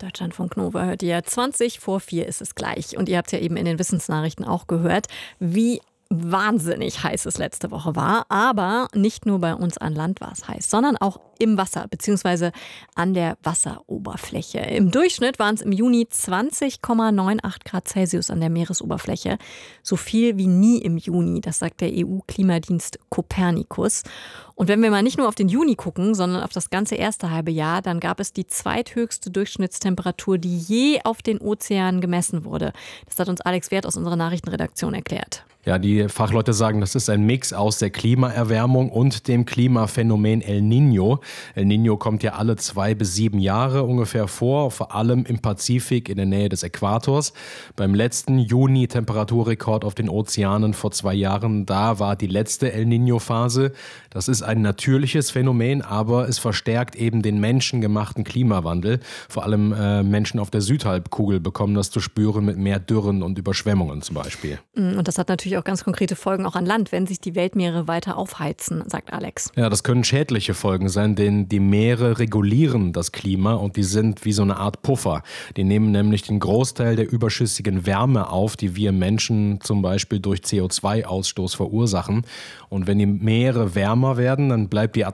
Deutschlandfunk Nova hört ihr. 3:20 ist es gleich. Und ihr habt ja eben in den Wissensnachrichten auch gehört, wie wahnsinnig heiß es letzte Woche war. Aber nicht nur bei uns an Land war es heiß, sondern auch im Wasser bzw. an der Wasseroberfläche. Im Durchschnitt waren es im Juni 20,98 Grad Celsius an der Meeresoberfläche. So viel wie nie im Juni, das sagt der EU-Klimadienst Copernicus. Und wenn wir mal nicht nur auf den Juni gucken, sondern auf das ganze erste halbe Jahr, dann gab es die zweithöchste Durchschnittstemperatur, die je auf den Ozeanen gemessen wurde. Das hat uns Alex Wert aus unserer Nachrichtenredaktion erklärt. Ja, die Fachleute sagen, das ist ein Mix aus der Klimaerwärmung und dem Klimaphänomen El Niño. El Niño kommt ja alle 2 bis 7 Jahre ungefähr vor, vor allem im Pazifik in der Nähe des Äquators. Beim letzten Juni-Temperaturrekord auf den Ozeanen vor 2 Jahren, da war die letzte El Niño-Phase. Das ist ein natürliches Phänomen, aber es verstärkt eben den menschengemachten Klimawandel. Vor allem Menschen auf der Südhalbkugel bekommen das zu spüren mit mehr Dürren und Überschwemmungen zum Beispiel. Und das hat natürlich auch ganz konkrete Folgen auch an Land, wenn sich die Weltmeere weiter aufheizen, sagt Alex. Ja, das können schädliche Folgen sein, denn die Meere regulieren das Klima und die sind wie so eine Art Puffer. Die nehmen nämlich den Großteil der überschüssigen Wärme auf, die wir Menschen zum Beispiel durch CO2-Ausstoß verursachen. Und wenn die Meere wärmer werden, dann bleibt die